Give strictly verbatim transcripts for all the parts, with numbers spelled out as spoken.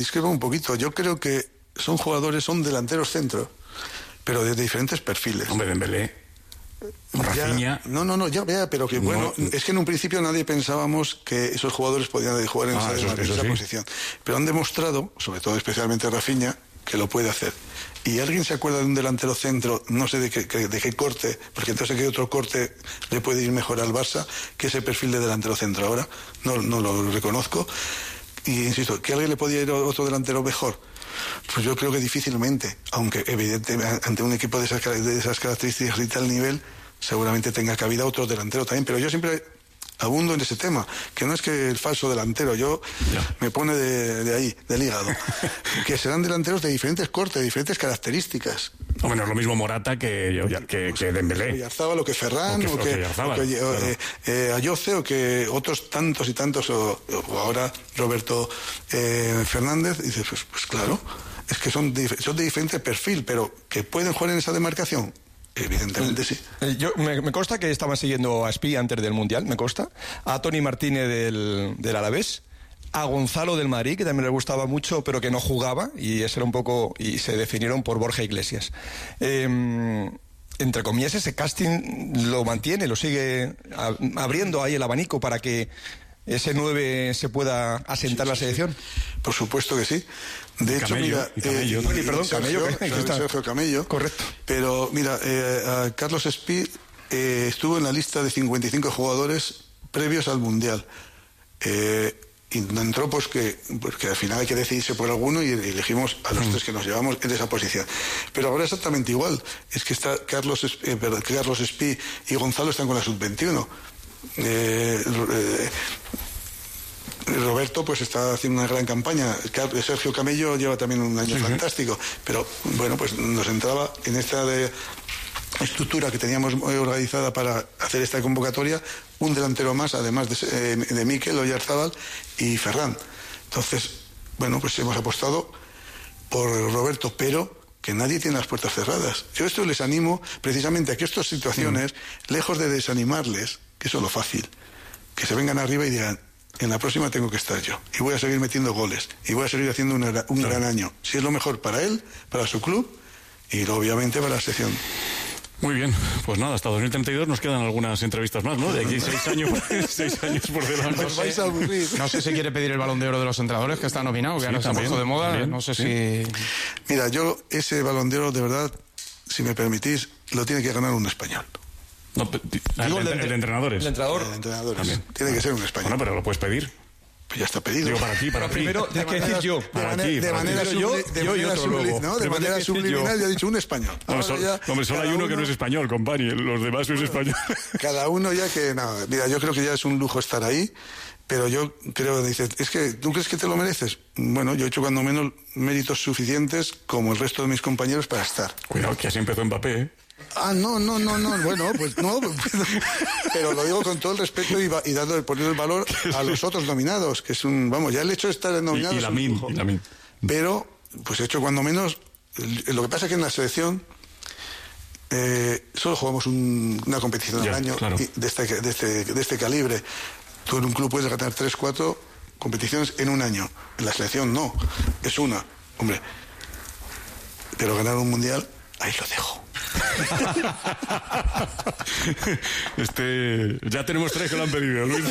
Discrepo un poquito. Yo creo que son jugadores, son delanteros centro, pero de diferentes perfiles. Hombre, Dembélé, Rafinha... No, no, no, ya vea, pero que bueno, no, es que en un principio nadie pensábamos que esos jugadores podían jugar en ah, esa, eso, en eso esa sí. posición. Pero han demostrado, sobre todo especialmente Rafinha, que lo puede hacer. ¿Y alguien se acuerda de un delantero centro, no sé de qué, de qué corte, porque entonces qué otro corte le puede ir mejor al Barça, que ese perfil de delantero centro ahora? No, no lo reconozco. Y insisto, ¿que alguien le podía ir a otro delantero mejor? Pues yo creo que difícilmente, aunque evidentemente ante un equipo de esas, de esas características y tal nivel, seguramente tenga cabida otro delantero también. Pero yo siempre abundo en ese tema, que no es que el falso delantero, yo ya. me pone de, de ahí, del hígado, que serán delanteros de diferentes cortes, de diferentes características. Hombre, no es lo mismo Morata que, que, que Dembélé. O Oyarzábal, o que Ferran, o que, o que, o que claro. eh, eh, Ayoce, o que otros tantos y tantos, o, o ahora Roberto eh, Fernández, y dices, pues, pues claro, es que son de, son de diferente perfil, pero que pueden jugar en esa demarcación. Evidentemente sí. Yo, me, me consta que estaban siguiendo a Espi antes del Mundial, me consta, a Toni Martínez del, del Alavés, a Gonzalo del Madrid, que también le gustaba mucho, pero que no jugaba, y ese era un poco, y se definieron por Borja Iglesias. Eh, entre comillas, ese casting lo mantiene, lo sigue a, abriendo ahí el abanico para que ese nueve se pueda asentar sí, la selección. Sí. Por supuesto que sí. De hecho, Camello, mira, y Camello, eh, y, perdón, Sergio, Camello, que, Sergio, Sergio Camello. Correcto. Pero mira, eh, a Carlos Espí eh, estuvo en la lista de cincuenta y cinco jugadores previos al Mundial. Eh, y entró pues que porque al final hay que decidirse por alguno y elegimos a los mm. tres que nos llevamos en esa posición. Pero ahora exactamente igual. Es que está Carlos, eh, Carlos Espí y Gonzalo están con la sub veintiuno. Eh, eh, Roberto pues está haciendo una gran campaña. Sergio Camello lleva también un año sí, fantástico, pero bueno, pues nos entraba en esta de estructura que teníamos organizada para hacer esta convocatoria un delantero más, además de, de Mikel, Oyarzábal y Ferran. Entonces, bueno, pues hemos apostado por Roberto, pero que nadie tiene las puertas cerradas. Yo esto les animo precisamente a que estas situaciones, mm. lejos de desanimarles, que eso es lo fácil, que se vengan arriba y digan, en la próxima tengo que estar yo y voy a seguir metiendo goles y voy a seguir haciendo una, un claro. gran año, si es lo mejor para él, para su club y obviamente para la sección. Muy bien, pues nada, hasta dos mil treinta y dos nos quedan algunas entrevistas más, ¿no? De aquí seis años, seis años por delante. No sé, no sé si quiere pedir el Balón de Oro de los entrenadores que está nominado, que sí, ahora se ha puesto de moda, también, no sé sí. si... Mira, yo ese Balón de Oro, de verdad, si me permitís, lo tiene que ganar un español. No, digo, el, de, el de entrenadores. El entrenador. El de entrenadores. También. Tiene que ser un español. Bueno, pero lo puedes pedir. Pues ya está pedido. Digo, para ti, para ti. Primero, tienes que decir yo. De manera, de manera subliminal, ¿no? De manera subliminal, yo he dicho un español. No, sol, ya, hombre, solo hay uno, uno que no es español, compañero. Los demás no es español. Cada uno ya que, no, mira, yo creo que ya es un lujo estar ahí, pero yo creo, dices, es que, ¿tú crees que te lo mereces? Bueno, yo he hecho cuando menos méritos suficientes como el resto de mis compañeros para estar. Cuidado, que así empezó Mbappé, ¿eh? Ah, no, no, no, no, bueno, pues no, pero lo digo con todo el respeto y, va, y dando, poniendo el valor a los otros nominados, que es un, vamos, ya el hecho de estar nominado y, y la min, y la min. Pero, pues he hecho cuando menos, lo que pasa es que en la selección eh, solo jugamos un, una competición ya, al año claro. de, este, de, este, de este calibre. Tú en un club puedes ganar tres, cuatro competiciones en un año, en la selección no, es una, hombre, pero ganar un mundial, ahí lo dejo. Este, ya tenemos tres que lo han pedido, Luis.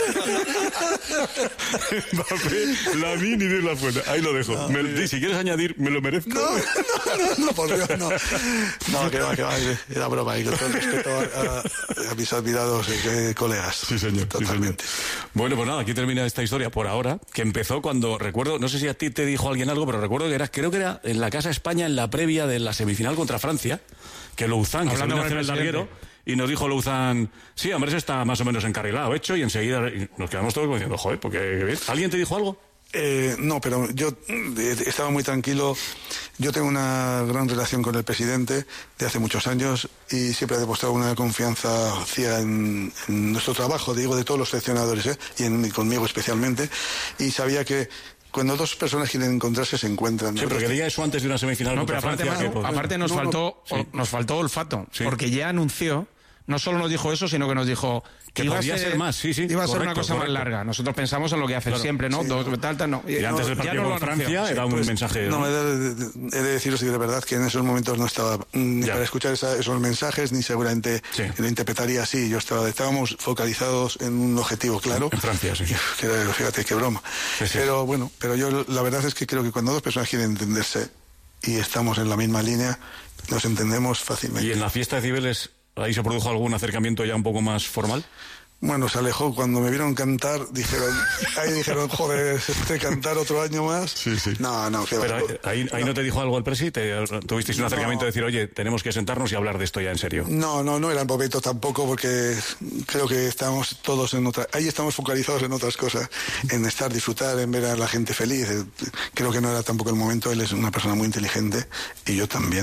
Mbappé, Lamine y Di La Fuente. Ahí lo dejo. Me, di, si quieres añadir, me lo merezco. No, no, no, no, por Dios, no. No, que va, que va. Era broma. Y con todo el respeto a, a, a mis admirados eh, colegas. Sí, señor. Totalmente. Sí, señor. Bueno, pues nada, aquí termina esta historia por ahora, que empezó cuando, recuerdo, no sé si a ti te dijo alguien algo, pero recuerdo que era, creo que era en la Casa España, en la previa de la semifinal contra Francia, que Louzán, que se vino a hacer el larguero, y nos dijo Louzán, sí, hombre, está más o menos encarrilado, hecho, y enseguida y nos quedamos todos diciendo, joder, porque ¿alguien te dijo algo? Eh, no, pero yo eh, estaba muy tranquilo. Yo tengo una gran relación con el presidente de hace muchos años y siempre ha demostrado una confianza ciega en, en nuestro trabajo, digo, de todos los seleccionadores, ¿eh? y en, conmigo especialmente, y sabía que cuando dos personas quieren encontrarse, se encuentran. Sí, pero que diga eso antes de una semifinal. No, pero aparte, Francia, no, que... aparte nos, no, faltó, no, sí. nos faltó olfato, sí. porque ya anunció, no solo nos dijo eso, sino que nos dijo que iba podía a ser, ser más, sí, sí. Iba a correcto, ser una cosa correcto. más larga. Nosotros pensamos en lo que hacen claro, siempre, ¿no? Sí, Dos, no. Tal, tal, no. Y, y antes del partido no con Francia sí, era un pues, mensaje. No, he de, de, he de deciros de verdad que en esos momentos no estaba ni ya. para escuchar esa, esos mensajes, ni seguramente sí. lo interpretaría así. Yo estaba, estábamos focalizados en un objetivo claro. En Francia, sí. Que era, fíjate, qué broma. Sí, sí. Pero bueno, pero yo la verdad es que creo que cuando dos personas quieren entenderse y estamos en la misma línea, nos entendemos fácilmente. ¿Y en la fiesta de Cibeles ahí se produjo algún acercamiento ya un poco más formal? Bueno, se alejó. Cuando me vieron cantar, dijeron, ahí dijeron, joder, este cantar otro año más. Sí, sí. No, no. Pero va, ahí, ahí no. no te dijo algo el presi, ¿Te, tuvisteis un acercamiento no. de decir, oye, tenemos que sentarnos y hablar de esto ya en serio? No, no, no era el momento tampoco, porque creo que estamos todos en otra, ahí estamos focalizados en otras cosas, en estar, disfrutar, en ver a la gente feliz. Creo que no era tampoco el momento. Él es una persona muy inteligente y yo también.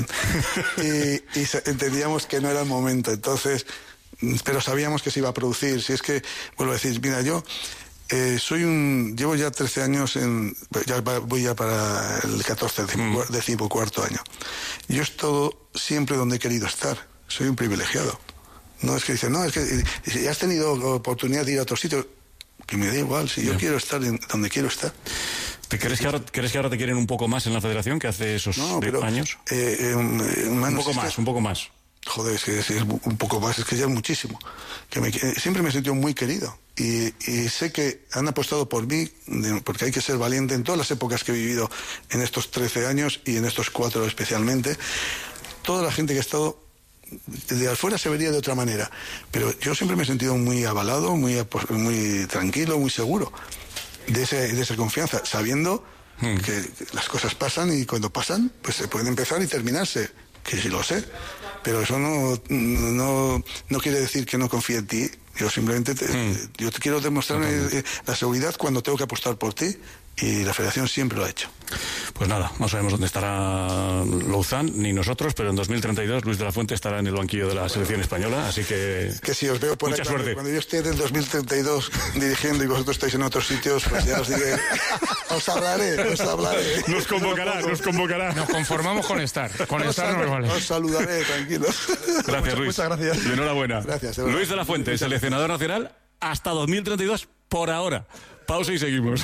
y, y entendíamos que no era el momento. Entonces, pero sabíamos que se iba a producir. Si es que, vuelvo a decir, mira, yo eh, soy un, llevo ya trece años en, ya voy ya para el catorce, decimocuarto año. Yo he estado siempre donde he querido estar. Soy un privilegiado. No es que dicen, no, es que si has tenido oportunidad de ir a otro sitio, que me da igual, si yo yeah. quiero estar en donde quiero estar. ¿Te crees, que ahora, ¿Crees que ahora te quieren un poco más en la federación que hace esos no, pero, años? Eh, eh, man, un poco más, es, un poco más. Joder, es que es, es un poco más, es que ya es muchísimo. Que me, siempre me he sentido muy querido. Y, y sé que han apostado por mí, porque hay que ser valiente en todas las épocas que he vivido en estos trece años y en estos cuatro especialmente. Toda la gente que ha estado de afuera se vería de otra manera. Pero yo siempre me he sentido muy avalado, muy, muy tranquilo, muy seguro de, ese, de esa confianza, sabiendo hmm. que las cosas pasan y cuando pasan, pues se pueden empezar y terminarse. Que sí lo sé. Pero eso no, no, no quiere decir que no confíe en ti. Yo simplemente te, mm. yo te quiero demostrar eh, la seguridad cuando tengo que apostar por ti, y la federación siempre lo ha hecho. Pues nada, no sabemos dónde estará Louzán, ni nosotros, pero en dos mil treinta y dos Luis de la Fuente estará en el banquillo de la selección española, así que... Que si os veo por mucha ahí, suerte. Cuando yo esté en el dos mil treinta y dos dirigiendo y vosotros estáis en otros sitios, pues ya os diré, os hablaré, os hablaré. Nos convocará, nos convocará. Nos conformamos con estar, con os estar no me vale. Os saludaré, tranquilos. Gracias, muchas, Luis. Muchas gracias. Y enhorabuena. Gracias. De Luis de la Fuente, seleccionador nacional hasta dos mil treinta y dos por ahora. Pausa y seguimos.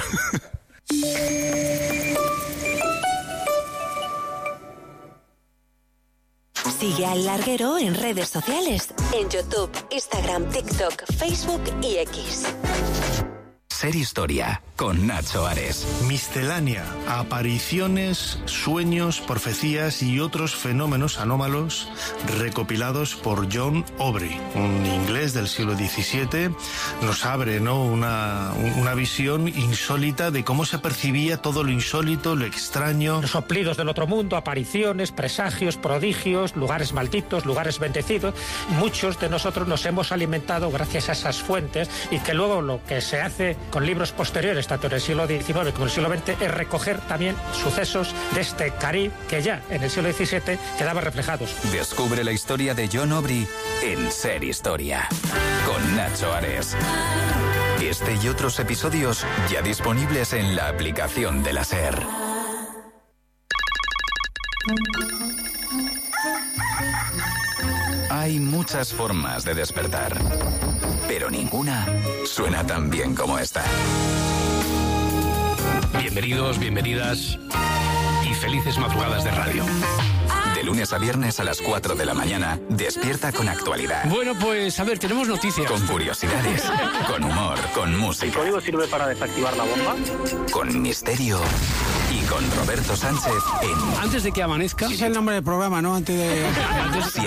Sigue al Larguero en redes sociales, en YouTube, Instagram, TikTok, Facebook y X. Ser Historia, con Nacho Ares. Miscelánea, apariciones, sueños, profecías y otros fenómenos anómalos recopilados por John Aubrey, un inglés del siglo diecisiete. Nos abre, ¿no?, una, una visión insólita de cómo se percibía todo lo insólito, lo extraño. Los soplidos del otro mundo, apariciones, presagios, prodigios, lugares malditos, lugares bendecidos. Muchos de nosotros nos hemos alimentado gracias a esas fuentes, y que luego lo que se hace con libros posteriores, tanto en el siglo diecinueve como en el siglo veinte, es recoger también sucesos de este Caribe que ya en el siglo diecisiete quedaban reflejados. Descubre la historia de John Aubrey en Ser Historia, con Nacho Ares. Este y otros episodios ya disponibles en la aplicación de la SER. Hay muchas formas de despertar, pero ninguna suena tan bien como esta. Bienvenidos, bienvenidas y felices madrugadas de radio. De lunes a viernes a las cuatro de la mañana, despierta con actualidad. Bueno, pues a ver, tenemos noticias. Con curiosidades, con humor, con música. ¿El código sirve para desactivar la bomba? Con misterio y con Roberto Sánchez en... Antes de que amanezca. Ese es el nombre del programa, ¿no? Antes de...